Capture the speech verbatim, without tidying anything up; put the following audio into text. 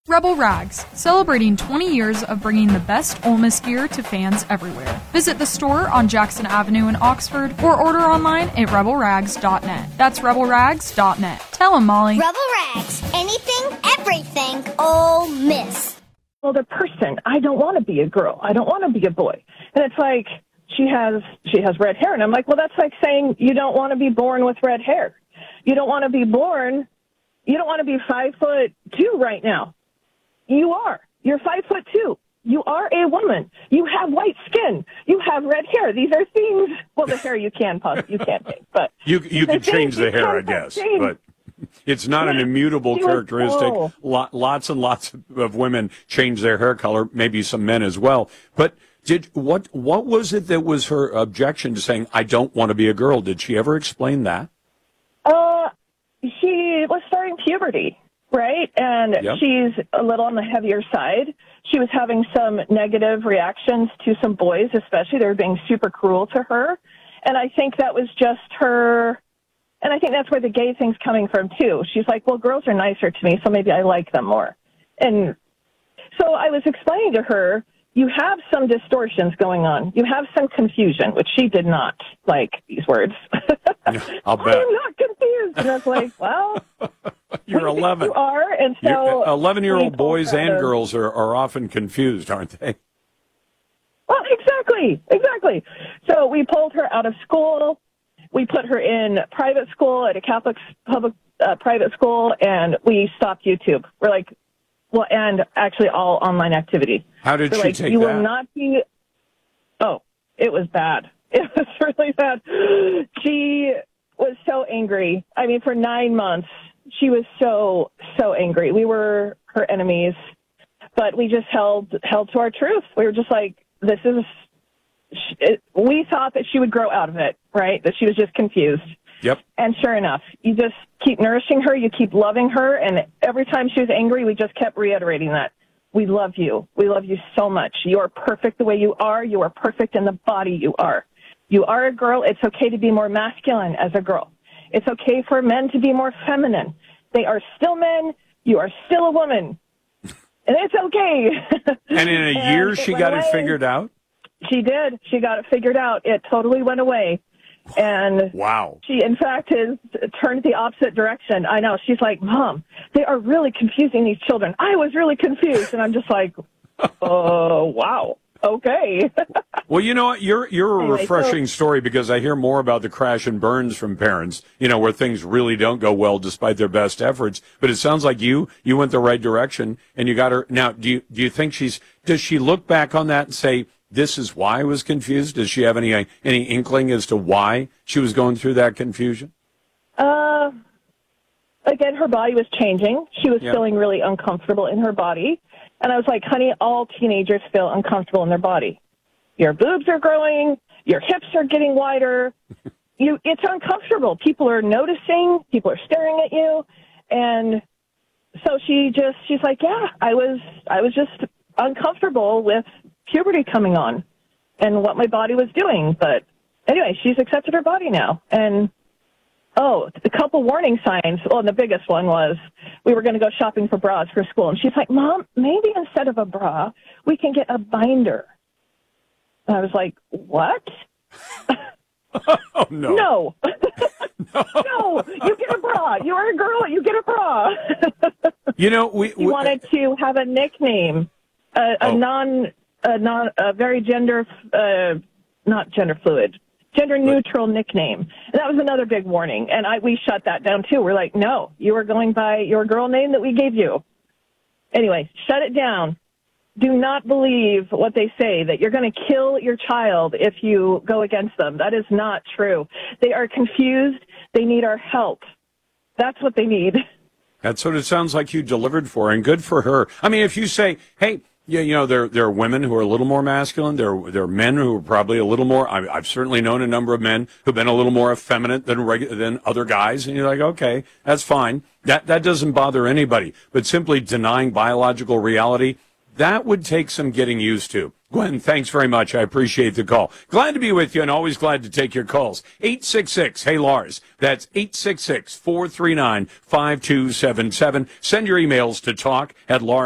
Rebel Rags, celebrating twenty years of bringing the best Ole Miss gear to fans everywhere. Visit the store on Jackson Avenue in Oxford or order online at rebel rags dot net. That's rebel rags dot net. Tell them, Molly. Rebel Rags, anything, everything, Ole Miss. Well, the person, I don't want to be a girl. I don't want to be a boy. And it's like, she has she has red hair. And I'm like, well, that's like saying you don't want to be born with red hair. You don't want to be born, you don't want to be five foot two right now. You are. You're five foot two. You are a woman. You have white skin. You have red hair. These are things. Well, the hair you can pause. You can't change, but you you can change the hair, I guess, change. But it's not an immutable She characteristic. so... Lots and lots of women change their hair color. Maybe some men as well. But did what what was it that was her objection to saying I don't want to be a girl? Did she ever explain that? Uh, she was starting puberty. Right? And yep. she's a little on the heavier side. She was having some negative reactions to some boys, especially. They were being super cruel to her. And I think that was just her, and I think that's where the gay thing's coming from, too. She's like, well, girls are nicer to me, so maybe I like them more. And so I was explaining to her, you have some distortions going on. You have some confusion, which she did not like these words. I'll bet. I'm not confused. And I was like, well... You're eleven. You are, and so eleven-year-old boys and of, girls are, are often confused, aren't they? Well, exactly, exactly. So we pulled her out of school. We put her in private school at a Catholic public uh, private school, and we stopped YouTube. We're like, well, and actually all online activity. How did We're she like, take you that? You will not be. Oh, it was bad. It was really bad. She was so angry. I mean, for nine months. She was so, so angry. We were her enemies, but we just held held to our truth. We were just like, this is, it, we thought that she would grow out of it, right? That she was just confused. Yep. And sure enough, you just keep nourishing her, you keep loving her, and every time she was angry, we just kept reiterating that. We love you. We love you so much. You are perfect the way you are. You are perfect in the body you are. You are a girl. It's okay to be more masculine as a girl. It's okay for men to be more feminine. They are still men. You are still a woman. And it's okay. And in a and year, she got away. it figured out? She did. She got it figured out. It totally went away. And wow. She, in fact, has turned the opposite direction. I know. She's like, Mom, they are really confusing these children. I was really confused. And I'm just like, oh, wow. Okay. Well, you know what? You're you're a anyway, refreshing so, story because I hear more about the crash and burns from parents, you know, where things really don't go well despite their best efforts. But it sounds like you you went the right direction and you got her. Now, do you do you think she's does she look back on that and say, this is why I was confused? Does she have any any inkling as to why she was going through that confusion? Uh, again, her body was changing. She was yeah. feeling really uncomfortable in her body. And I was like, honey, all teenagers feel uncomfortable in their body. Your boobs are growing. Your hips are getting wider. You, it's uncomfortable. People are noticing. People are staring at you. And so she just, she's like, yeah, I was, I was just uncomfortable with puberty coming on and what my body was doing. But anyway, she's accepted her body now. And oh, a couple warning signs. Well, the biggest one was we were going to go shopping for bras for school. And she's like, Mom, maybe instead of a bra, we can get a binder. And I was like, what? Oh, no. No. no. No, you get a bra. You are a girl. You get a bra. You know, we, we She wanted to have a nickname, a, a oh. non, a non, a very gender, uh, not gender fluid. Gender neutral nickname. And that was another big warning. And I, we shut that down too. We're like, no, you are going by your girl name that we gave you. Anyway, shut it down. Do not believe what they say, that you're going to kill your child if you go against them. That is not true. They are confused. They need our help. That's what they need. That's what it sounds like you delivered for, and good for her. I mean, if you say, hey, yeah, you know, there there are women who are a little more masculine. There there are men who are probably a little more. I, I've certainly known a number of men who've been a little more effeminate than regu- than other guys, and you're like, okay, that's fine. That that doesn't bother anybody. But simply denying biological reality, that would take some getting used to. Gwen, thanks very much. I appreciate the call. Glad to be with you, and always glad to take your calls. eight six six, hey Lars. That's eight six six, four three nine, five two seven seven. Send your emails to talk at Lars.